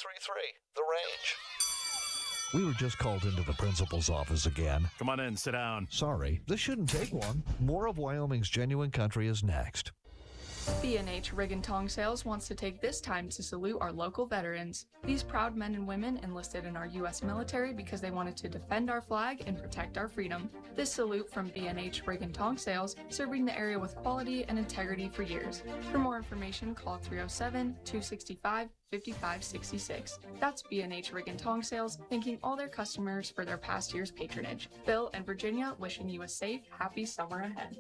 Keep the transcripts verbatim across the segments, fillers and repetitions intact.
three three, The Range. We were just called into the principal's office again. Come on in, sit down. Sorry, this shouldn't take long. More of Wyoming's Genuine Country is next. B and H Rig and Tong Sales wants to take this time to salute our local veterans. These proud men and women enlisted in our U S military because they wanted to defend our flag and protect our freedom. This salute from B and H Rig and Tong Sales, serving the area with quality and integrity for years. For more information, call three oh seven, two six five, five five six six. That's B and H Rig and Tong Sales, thanking all their customers for their past year's patronage. Bill and Virginia wishing you a safe, happy summer ahead.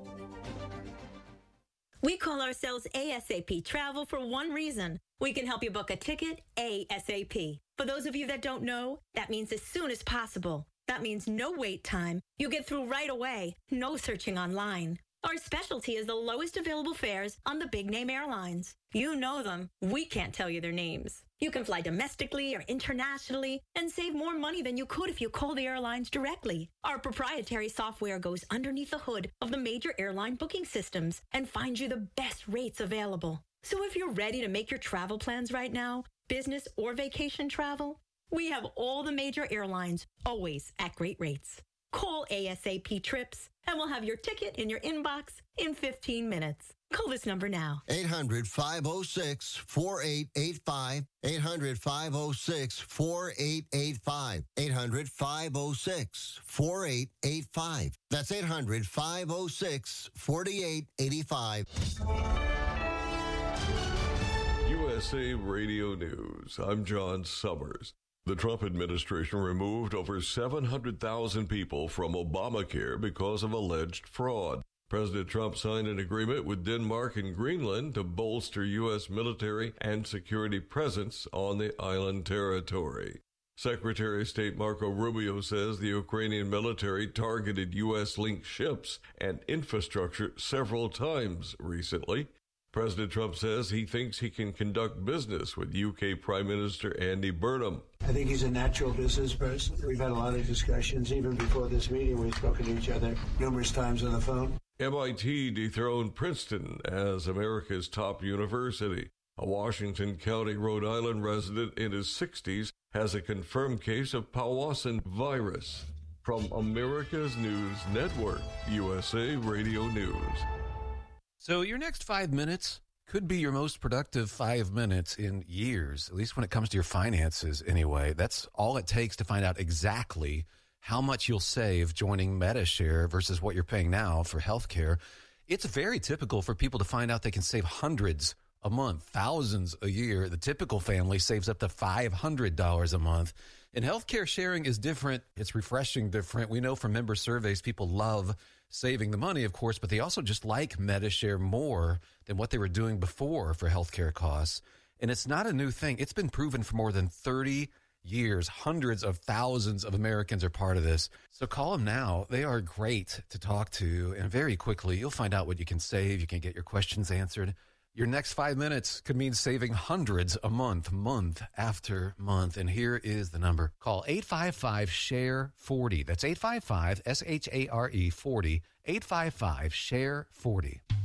We call ourselves ASAP Travel for one reason. We can help you book a ticket ASAP. For those of you that don't know, that means as soon as possible. That means no wait time. You get through right away. No searching online. Our specialty is the lowest available fares on the big-name airlines. You know them. We can't tell you their names. You can fly domestically or internationally and save more money than you could if you call the airlines directly. Our proprietary software goes underneath the hood of the major airline booking systems and finds you the best rates available. So if you're ready to make your travel plans right now, business or vacation travel, we have all the major airlines, always at great rates. Call ASAP Trips, and we'll have your ticket in your inbox in fifteen minutes. Call this number now. eight hundred, five oh six, four eight eight five. eight hundred, five oh six, four eight eight five. eight hundred, five oh six, four eight eight five. That's eight hundred, five oh six, four eight eight five. U S A Radio News. I'm John Summers. The Trump administration removed over seven hundred thousand people from Obamacare because of alleged fraud. President Trump signed an agreement with Denmark and Greenland to bolster U S military and security presence on the island territory. Secretary of State Marco Rubio says the Ukrainian military targeted U S-linked ships and infrastructure several times recently. President Trump says he thinks he can conduct business with U K Prime Minister Andy Burnham. I think he's a natural business person. We've had a lot of discussions. Even before this meeting, we've spoken to each other numerous times on the phone. M I T dethroned Princeton as America's top university. A Washington County, Rhode Island resident in his sixties has a confirmed case of Powassan virus. From America's News Network, U S A Radio News. So your next five minutes could be your most productive five minutes in years, at least when it comes to your finances anyway. That's all it takes to find out exactly how much you'll save joining Medi-Share versus what you're paying now for healthcare. It's very typical for people to find out they can save hundreds a month, thousands a year. The typical family saves up to five hundred dollars a month. And healthcare sharing is different. It's refreshing different. We know from member surveys, people love saving the money, of course, but they also just like Medi-Share more than what they were doing before for healthcare costs. And it's not a new thing. It's been proven for more than thirty years. Hundreds of thousands of Americans are part of this. So call them now. They are great to talk to. And very quickly, you'll find out what you can save. You can get your questions answered. Your next five minutes could mean saving hundreds a month, month after month. And here is the number. Call eight five five, S H A R E, forty. That's eight five five, S H A R E, forty. eight five five, S H A R E, forty.